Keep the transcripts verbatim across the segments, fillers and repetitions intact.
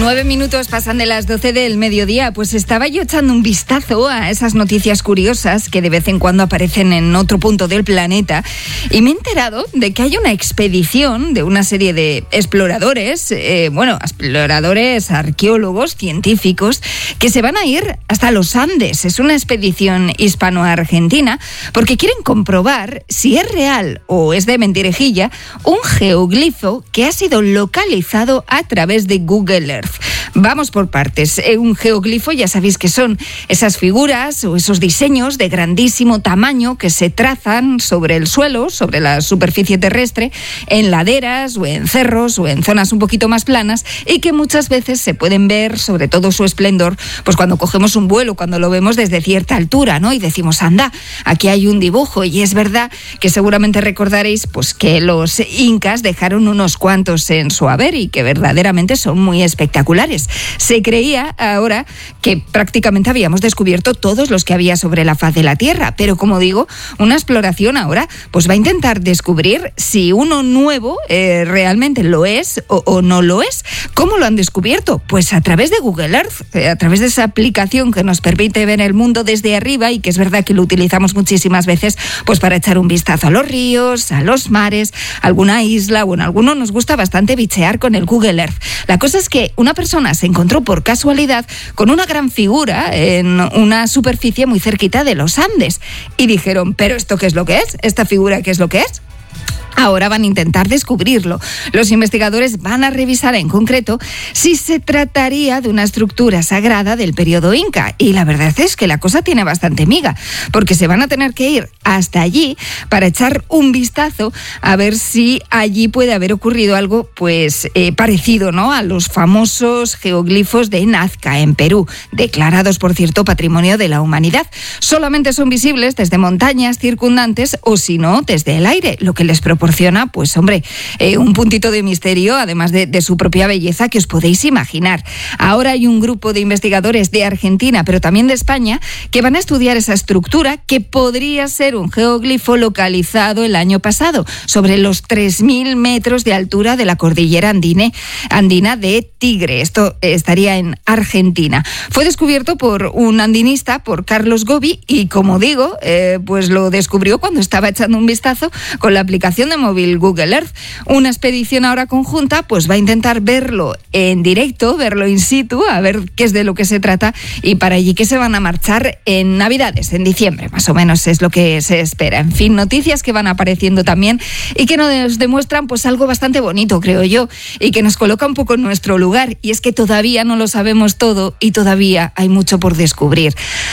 Nueve minutos pasan de las doce del mediodía. Pues estaba yo echando un vistazo a esas noticias curiosas que de vez en cuando aparecen en otro punto del planeta y me he enterado de que hay una expedición de una serie de exploradores, eh, bueno, exploradores, arqueólogos, científicos, que se van a ir hasta los Andes. Es una expedición hispano-argentina porque quieren comprobar si es real o es de mentirejilla un geoglifo que ha sido localizado a través de Google Earth. Vamos por partes. Un geoglifo, ya sabéis que son esas figuras o esos diseños de grandísimo tamaño que se trazan sobre el suelo, sobre la superficie terrestre, en laderas o en cerros o en zonas un poquito más planas y que muchas veces se pueden ver, sobre todo su esplendor, pues cuando cogemos un vuelo, cuando lo vemos desde cierta altura, ¿no? Y decimos, anda, aquí hay un dibujo. Y es verdad que seguramente recordaréis pues que los incas dejaron unos cuantos en su haber y que verdaderamente son muy espectaculares. Se creía ahora que prácticamente habíamos descubierto todos los que había sobre la faz de la Tierra, pero como digo, una exploración ahora pues va a intentar descubrir si uno nuevo eh, realmente lo es o, o no lo es. ¿Cómo lo han descubierto? Pues a través de Google Earth, eh, a través de esa aplicación que nos permite ver el mundo desde arriba y que es verdad que lo utilizamos muchísimas veces pues para echar un vistazo a los ríos, a los mares, a alguna isla. Bueno, a algunos nos gusta bastante bichear con el Google Earth. La cosa es que una persona se encontró por casualidad con una gran figura en una superficie muy cerquita de los Andes y dijeron, ¿pero esto qué es lo que es? ¿Esta figura qué es lo que es? Ahora van a intentar descubrirlo. Los investigadores van a revisar en concreto si se trataría de una estructura sagrada del periodo inca. Y la verdad es que la cosa tiene bastante miga, porque se van a tener que ir hasta allí para echar un vistazo a ver si allí puede haber ocurrido algo pues eh, parecido, ¿no?, a los famosos geoglifos de Nazca en Perú, declarados, por cierto, Patrimonio de la Humanidad. Solamente son visibles desde montañas circundantes o, si no, desde el aire, lo que les proporciona proporciona, pues hombre, eh, un puntito de misterio, además de, de su propia belleza, que os podéis imaginar. Ahora hay un grupo de investigadores de Argentina, pero también de España, que van a estudiar esa estructura que podría ser un geoglifo localizado el año pasado, sobre los tres mil metros de altura de la cordillera andine, andina de Tigre. Esto estaría en Argentina. Fue descubierto por un andinista, por Carlos Gobi, y como digo, eh, pues lo descubrió cuando estaba echando un vistazo con la aplicación de móvil Google Earth. Una expedición ahora conjunta pues va a intentar verlo en directo, verlo in situ, a ver qué es de lo que se trata, y para allí que se van a marchar en Navidades, en diciembre, más o menos es lo que se espera. En fin, noticias que van apareciendo también y que nos demuestran pues algo bastante bonito, creo yo, y que nos coloca un poco en nuestro lugar, y es que todavía no lo sabemos todo y todavía hay mucho por descubrir.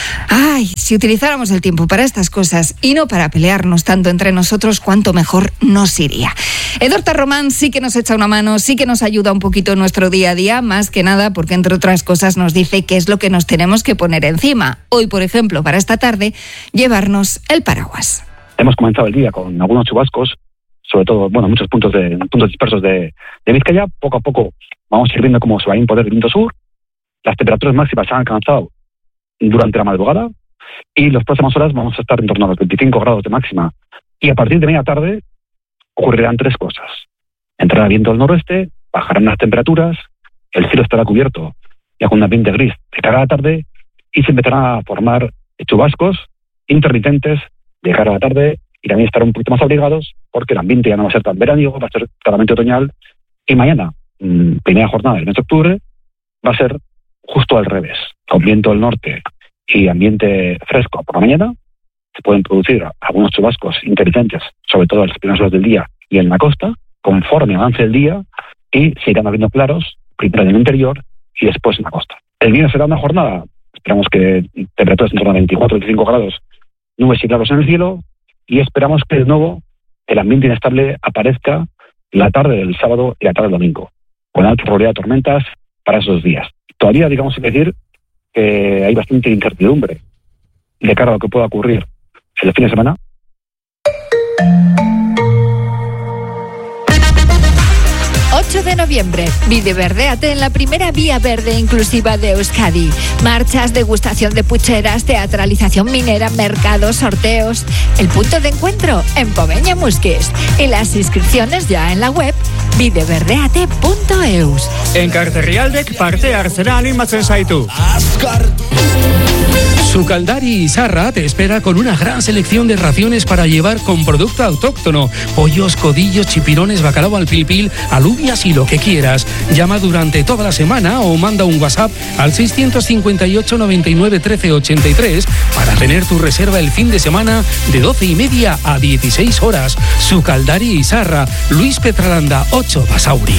Ay, si utilizáramos el tiempo para estas cosas y no para pelearnos tanto entre nosotros, cuánto mejor nos iría. Edorta Román sí que nos echa una mano, sí que nos ayuda un poquito en nuestro día a día, más que nada porque, entre otras cosas, nos dice qué es lo que nos tenemos que poner encima. Hoy, por ejemplo, para esta tarde, llevarnos el paraguas. Hemos comenzado el día con algunos chubascos, sobre todo, bueno, muchos puntos de puntos dispersos de, de Vizcaya. Poco a poco vamos a ir viendo cómo se va a imponer el viento sur. Las temperaturas máximas se han alcanzado durante la madrugada y las próximas horas vamos a estar en torno a los veinticinco grados de máxima. Y a partir de media tarde ocurrirán tres cosas. Entrará viento del noroeste, bajarán las temperaturas, el cielo estará cubierto ya con un ambiente gris de cara a la tarde y se empezarán a formar chubascos intermitentes de cara a la tarde, y también estarán un poquito más abrigados porque el ambiente ya no va a ser tan veraniego, va a ser claramente otoñal. Y mañana, mmm, primera jornada del mes de octubre, va a ser justo al revés, con viento del norte y ambiente fresco por la mañana. Se pueden producir algunos chubascos intermitentes, sobre todo en las primeras horas del día y en la costa, conforme avance el día, y se irán abriendo claros, primero en el interior y después en la costa. El viernes será una jornada, esperamos que temperaturas en torno a veinticuatro a veinticinco grados, nubes y claros en el cielo, y esperamos que de nuevo el ambiente inestable aparezca la tarde del sábado y la tarde del domingo, con alta probabilidad de tormentas para esos días. Todavía, digamos, hay que decir que hay bastante incertidumbre de cara a lo que pueda ocurrir el fin de semana. ocho de noviembre, Videverdéate en la primera vía verde inclusiva de Euskadi. Marchas, degustación de pucheras, teatralización minera, mercados, sorteos. El punto de encuentro en Poveña Musquis. Y las inscripciones ya en la web videverdéate punto eus. Enkarterrialdek parte hartzera animatzen zaitu. Sukaldari Izarra te espera con una gran selección de raciones para llevar con producto autóctono. Pollos, codillos, chipirones, bacalao al pil pil, alubias y lo que quieras. Llama durante toda la semana o manda un WhatsApp al seiscientos cincuenta y ocho noventa y nueve trece ochenta y tres para tener tu reserva el fin de semana de doce y media a dieciséis horas. Sukaldari Izarra, Luis Petralanda, ocho Basauri.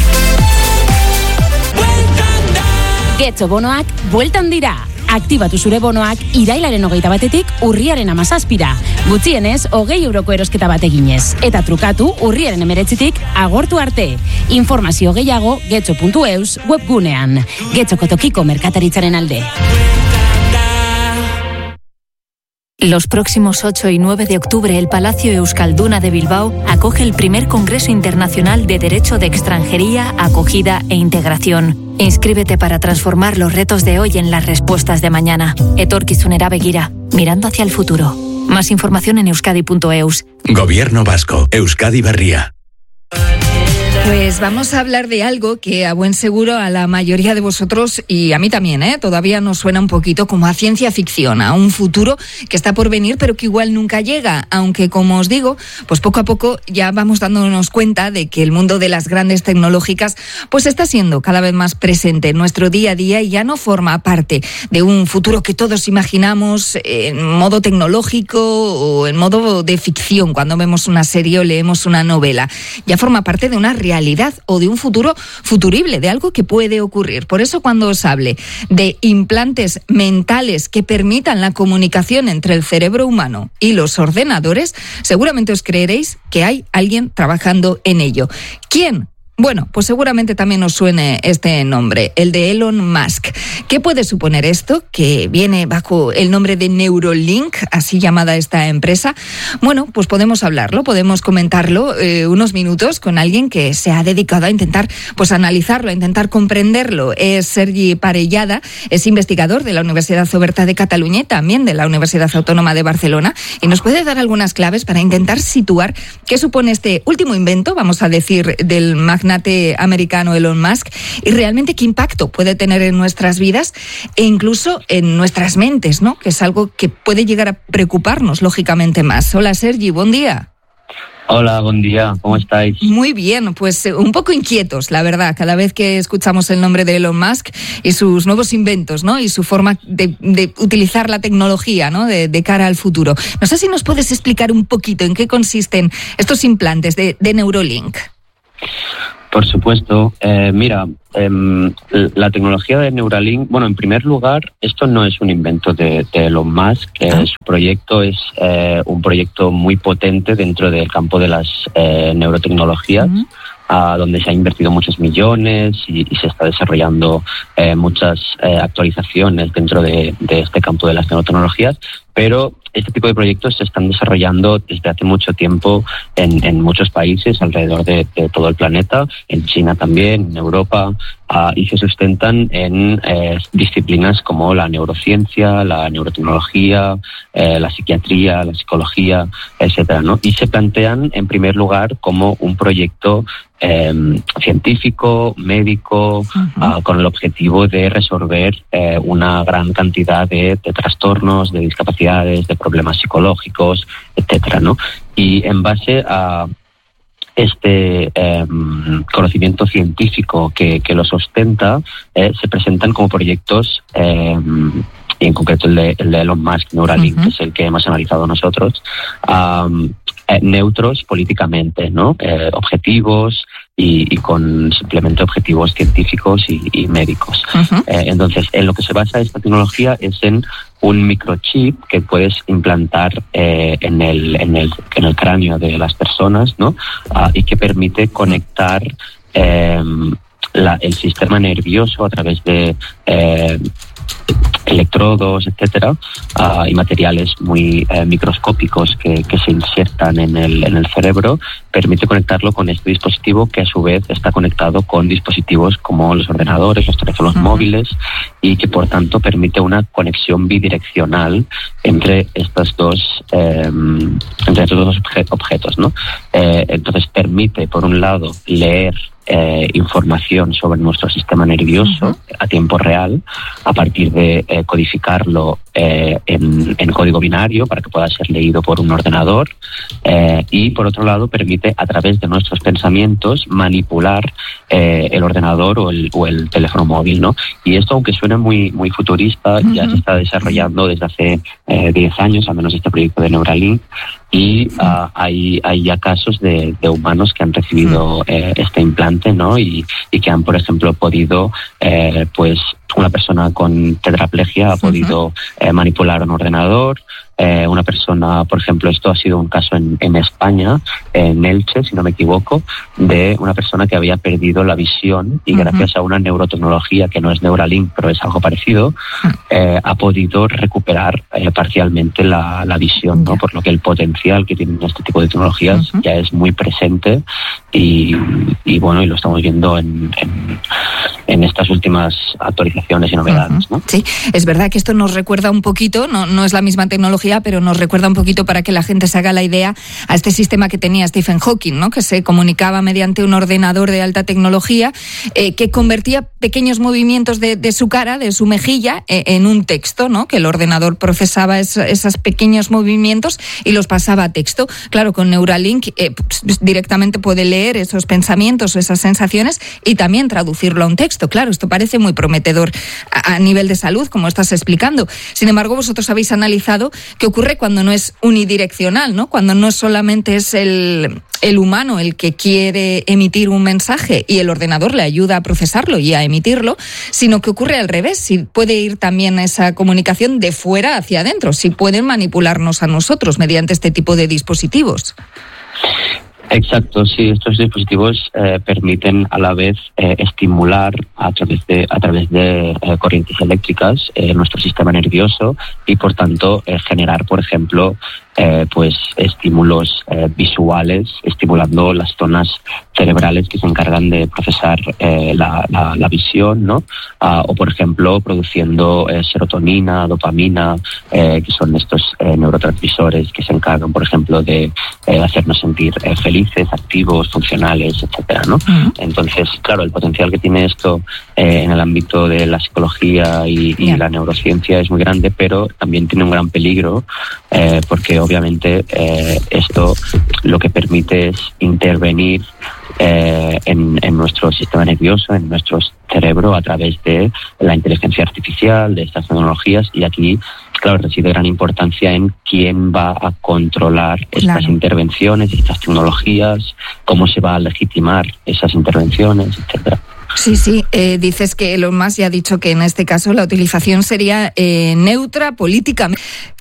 Getxo bonoak bueltan dira. Aktibatu zure bonoak irailaren hogeita batetik urriaren hamazazpira. Gutxienez, hogei euroko erosketa bat eginez. Eta trukatu urriaren emeretzitik agortu arte. Informazio gehiago getxo puntu eus webgunean. Getxoko tokiko merkataritzaren alde. Los próximos ocho y nueve de octubre, el Palacio Euskalduna de Bilbao acoge el primer Congreso Internacional de Derecho de Extranjería, Acogida e Integración. Inscríbete para transformar los retos de hoy en las respuestas de mañana. Etorkizunera begira, mirando hacia el futuro. Más información en euskadi punto eus. Gobierno Vasco, Euskadi Berria. Pues vamos a hablar de algo que a buen seguro a la mayoría de vosotros y a mí también, ¿eh? Todavía nos suena un poquito como a ciencia ficción, a un futuro que está por venir pero que igual nunca llega, aunque como os digo, pues poco a poco ya vamos dándonos cuenta de que el mundo de las grandes tecnológicas pues está siendo cada vez más presente en nuestro día a día y ya no forma parte de un futuro que todos imaginamos en modo tecnológico o en modo de ficción cuando vemos una serie o leemos una novela. Ya forma parte de una realidad o de un futuro futurible, de algo que puede ocurrir. Por eso cuando os hable de implantes mentales que permitan la comunicación entre el cerebro humano y los ordenadores, seguramente os creeréis que hay alguien trabajando en ello. ¿Quién? Bueno, pues seguramente también os suene este nombre, el de Elon Musk. ¿Qué puede suponer esto? Que viene bajo el nombre de Neuralink, así llamada esta empresa. Bueno, pues podemos hablarlo, podemos comentarlo eh, unos minutos con alguien que se ha dedicado a intentar pues analizarlo, a intentar comprenderlo. Es Sergi Parellada, es investigador de la Universidad Oberta de Cataluña y también de la Universidad Autónoma de Barcelona y nos puede dar algunas claves para intentar situar qué supone este último invento, vamos a decir, del magnate americano Elon Musk y realmente qué impacto puede tener en nuestras vidas e incluso en nuestras mentes, ¿no? Que es algo que puede llegar a preocuparnos lógicamente más. Hola Sergi, buen día. Hola, buen día, ¿cómo estáis? Muy bien, pues un poco inquietos, la verdad, cada vez que escuchamos el nombre de Elon Musk y sus nuevos inventos, ¿no? Y su forma de, de utilizar la tecnología, ¿no? De, de cara al futuro. No sé si nos puedes explicar un poquito en qué consisten estos implantes de, de Neuralink. Por supuesto. Eh, mira, eh, la tecnología de Neuralink, bueno, en primer lugar, esto no es un invento de, de Elon Musk. Eh, su proyecto es eh, un proyecto muy potente dentro del campo de las eh, neurotecnologías. Uh-huh. Uh, donde se ha invertido muchos millones y, y se está desarrollando eh, muchas eh, actualizaciones dentro de, de este campo de las neurotecnologías, pero este tipo de proyectos se están desarrollando desde hace mucho tiempo en, en muchos países alrededor de, de todo el planeta, en China también, en Europa, uh, y se sustentan en eh, disciplinas como la neurociencia, la neurotecnología, eh, la psiquiatría, la psicología, etcétera, ¿no? Y se plantean en primer lugar como un proyecto Eh, científico, médico, uh-huh. uh, con el objetivo de resolver eh, una gran cantidad de, de trastornos, de discapacidades, de problemas psicológicos, etcétera, ¿no? Y en base a este eh, conocimiento científico que, que lo sustenta, eh, se presentan como proyectos, eh, y en concreto el de, el de Elon Musk, Neuralink, uh-huh. que es el que hemos analizado nosotros, um, eh, neutros políticamente, ¿no? Eh, objetivos y, y con simplemente objetivos científicos y, y médicos. Uh-huh. Eh, entonces, en lo que se basa esta tecnología es en un microchip que puedes implantar eh, en el en el en el cráneo de las personas, ¿no? Uh, y que permite conectar eh, la, el sistema nervioso a través de eh, electrodos, etcétera, uh, y materiales muy eh, microscópicos que, que se insertan en el, en el cerebro, permite conectarlo con este dispositivo que a su vez está conectado con dispositivos como los ordenadores, los teléfonos uh-huh. móviles, y que por tanto permite una conexión bidireccional entre estos dos eh, entre estos dos objetos, ¿no? Eh, entonces permite, por un lado, leer eh, información sobre nuestro sistema nervioso uh-huh. a tiempo real, a partir de eh, codificarlo eh, en, en código binario para que pueda ser leído por un ordenador, eh, y por otro lado permite a través de nuestros pensamientos manipular eh, el ordenador o el, o el teléfono móvil, ¿no? Y esto, aunque suene muy, muy futurista, uh-huh. ya se está desarrollando desde hace eh, diez años, al menos este proyecto de Neuralink, y uh, hay, hay ya casos de, de humanos que han recibido eh, este implante, ¿no? Y, y que han, por ejemplo, podido, eh, pues, una persona con tetraplegia ha podido eh, manipular un ordenador. Eh, una persona, por ejemplo, esto ha sido un caso en, en España, en Elche, si no me equivoco, de una persona que había perdido la visión y uh-huh. gracias a una neurotecnología que no es Neuralink, pero es algo parecido, eh, ha podido recuperar eh, parcialmente la, la visión, ¿no? Por lo que el potencial que tienen este tipo de tecnologías uh-huh. ya es muy presente y, y bueno, y lo estamos viendo en, en, en estas últimas actualizaciones y novedades, uh-huh. ¿no? Sí, es verdad que esto nos recuerda un poquito, no, no es la misma tecnología, pero nos recuerda un poquito, para que la gente se haga la idea, a este sistema que tenía Stephen Hawking, ¿no? Que se comunicaba mediante un ordenador de alta tecnología, eh, que convertía pequeños movimientos de, de su cara, de su mejilla, eh, en un texto, ¿no? Que el ordenador procesaba es, esos pequeños movimientos y los pasaba a texto. Claro, con Neuralink eh, pues, directamente puede leer esos pensamientos o esas sensaciones y también traducirlo a un texto. Claro, esto parece muy prometedor a, a nivel de salud, como estás explicando. Sin embargo, vosotros habéis analizado qué ocurre cuando no es unidireccional, ¿no? Cuando no solamente es el, el humano el que quiere emitir un mensaje y el ordenador le ayuda a procesarlo y a emitirlo, sino que ocurre al revés. Si puede ir también esa comunicación de fuera hacia adentro, si pueden manipularnos a nosotros mediante este tipo de dispositivos. Exacto, sí, estos dispositivos eh, permiten a la vez eh, estimular a través de a través de eh, corrientes eléctricas eh, nuestro sistema nervioso y por tanto eh, generar, por ejemplo, eh, pues estímulos eh, visuales, estimulando las zonas cerebrales que se encargan de procesar eh, la, la, la visión, ¿no? Uh, o por ejemplo produciendo eh, serotonina, dopamina, eh, que son estos eh, neurotransmisores que se encargan, por ejemplo, de eh, hacernos sentir eh, felices, activos, funcionales, etcétera, ¿no? Uh-huh. Entonces, claro, el potencial que tiene esto eh, en el ámbito de la psicología y, y yeah. la neurociencia es muy grande, pero también tiene un gran peligro eh, porque obviamente eh, esto lo que permite es intervenir eh, en, en nuestro sistema nervioso, en nuestro cerebro a través de la inteligencia artificial, de estas tecnologías, y aquí, claro, reside gran importancia en quién va a controlar estas claro. intervenciones, estas tecnologías, cómo se va a legitimar esas intervenciones, etcétera. Sí, sí, eh, dices que Elon Musk ya ha dicho que en este caso la utilización sería eh, neutra políticamente.